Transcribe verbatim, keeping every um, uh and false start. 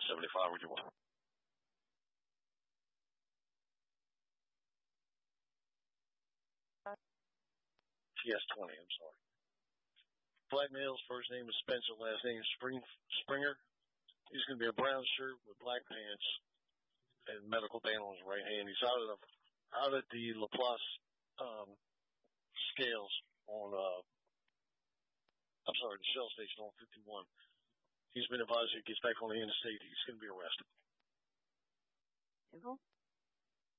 seventy-five, would you want? T S twenty, I'm sorry. Black male's first name is Spencer, last name is Spring, Springer. He's going to be a brown shirt with black pants and medical band on his right hand. He's out of out at the Laplace um, scales on, uh, I'm sorry, the Shell station on fifty-one. He's been advised he gets back on the interstate. He's going to be arrested.